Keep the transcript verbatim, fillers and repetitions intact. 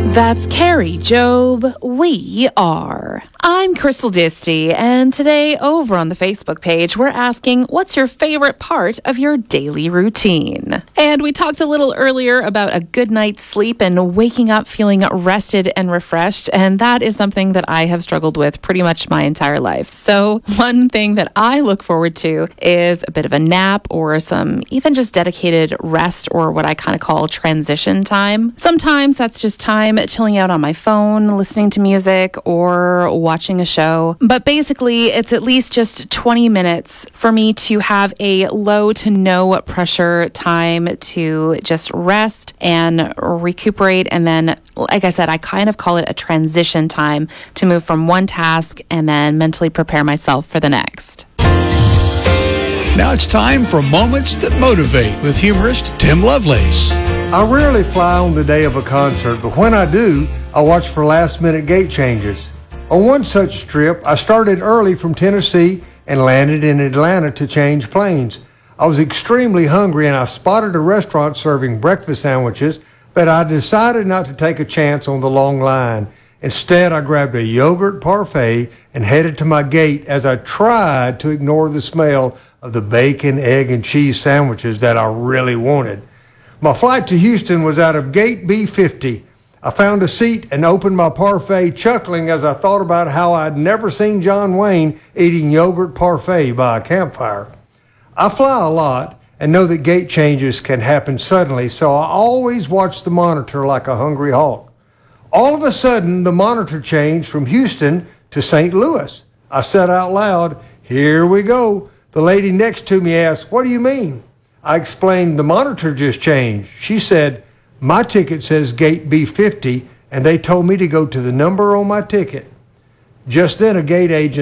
That's Carrie Job. We are. I'm Crystal Disty, and today over on the Facebook page, we're asking, what's your favorite part of your daily routine? And we talked a little earlier about a good night's sleep and waking up feeling rested and refreshed, and that is something that I have struggled with pretty much my entire life. So one thing that I look forward to is a bit of a nap or some even just dedicated rest, or what I kind of call transition time. Sometimes that's just time chilling out on my phone, listening to music, or watching a show. But basically, it's at least just twenty minutes for me to have a low to no pressure time to just rest and recuperate. And then, like I said, I kind of call it a transition time to move from one task and then mentally prepare myself for the next. Now it's time for Moments That Motivate with humorist Tim Lovelace. I rarely fly on the day of a concert, but when I do, I watch for last-minute gate changes. On one such trip, I started early from Tennessee and landed in Atlanta to change planes. I was extremely hungry and I spotted a restaurant serving breakfast sandwiches, but I decided not to take a chance on the long line. Instead, I grabbed a yogurt parfait and headed to my gate as I tried to ignore the smell of the bacon, egg, and cheese sandwiches that I really wanted. My flight to Houston was out of gate B fifty. I found a seat and opened my parfait, chuckling as I thought about how I'd never seen John Wayne eating yogurt parfait by a campfire. I fly a lot and know that gate changes can happen suddenly, so I always watch the monitor like a hungry hawk. All of a sudden, the monitor changed from Houston to Saint Louis. I said out loud, "Here we go." The lady next to me asked, "What do you mean?" I explained, "The monitor just changed." She said, "My ticket says gate B fifty, and they told me to go to the number on my ticket." Just then, a gate agent